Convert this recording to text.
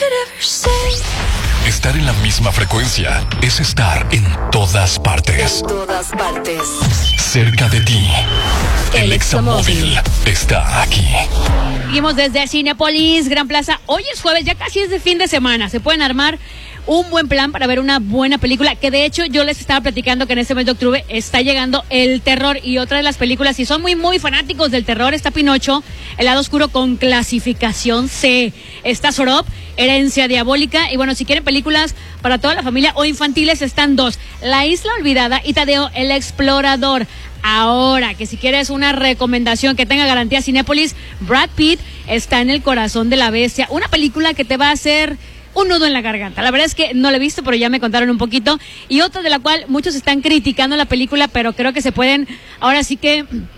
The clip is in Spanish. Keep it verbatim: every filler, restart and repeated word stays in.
Estar en la misma frecuencia es estar en todas partes. En todas partes. Cerca de ti. El Examóvil está aquí. Seguimos desde Cinépolis, Gran Plaza. Hoy es jueves, ya casi es de fin de semana. Se pueden armar un buen plan para ver una buena película, que de hecho yo les estaba platicando que en este mes de octubre está llegando el terror y otra de las películas, si son muy muy fanáticos del terror, está Pinocho, El lado oscuro con clasificación C, está Sorop, Herencia diabólica, y bueno, si quieren películas para toda la familia o infantiles están dos, La isla olvidada y Tadeo el explorador. Ahora, que si quieres una recomendación que tenga garantía Cinépolis, Brad Pitt está en El corazón de la bestia, una película que te va a hacer un nudo en la garganta. La verdad es que no la he visto, pero ya me contaron un poquito. Y otra de la cual muchos están criticando la película, pero creo que se pueden, ahora sí que